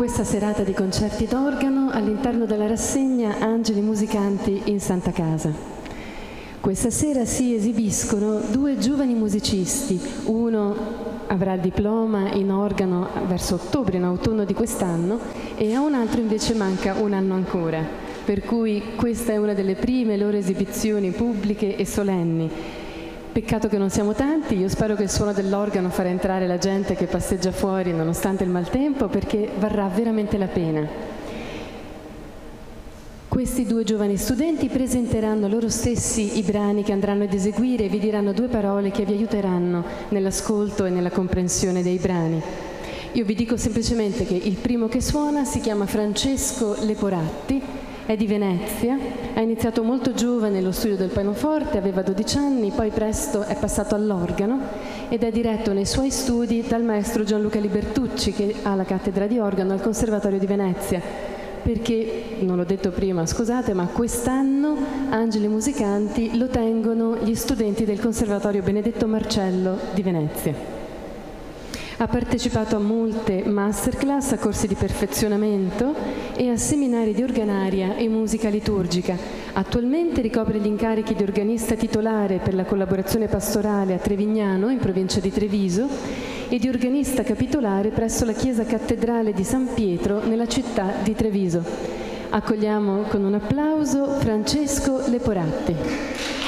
questa serata di concerti d'organo all'interno della rassegna Angeli Musicanti in Santa Casa. Questa sera si esibiscono due giovani musicisti, uno avrà il diploma in organo verso ottobre, in autunno di quest'anno, e a un altro invece manca un anno ancora, per cui questa è una delle prime loro esibizioni pubbliche e solenni. Peccato che non siamo tanti, io spero che il suono dell'organo farà entrare la gente che passeggia fuori nonostante il maltempo, perché varrà veramente la pena. Questi due giovani studenti presenteranno loro stessi i brani che andranno ad eseguire e vi diranno due parole che vi aiuteranno nell'ascolto e nella comprensione dei brani. Io vi dico semplicemente che il primo che suona si chiama Francesco Leporatti, è di Venezia, ha iniziato molto giovane lo studio del pianoforte, aveva 12 anni, poi presto è passato all'organo ed è diretto nei suoi studi dal maestro Gianluca Libertucci, che ha la cattedra di organo al Conservatorio di Venezia, perché, non l'ho detto prima, scusate, ma quest'anno Angeli Musicanti lo tengono gli studenti del Conservatorio Benedetto Marcello di Venezia. Ha partecipato a molte masterclass, a corsi di perfezionamento e a seminari di organaria e musica liturgica. Attualmente ricopre gli incarichi di organista titolare per la collaborazione pastorale a Trevignano, in provincia di Treviso, e di organista capitolare presso la chiesa cattedrale di San Pietro nella città di Treviso. Accogliamo con un applauso Francesco Leporatti.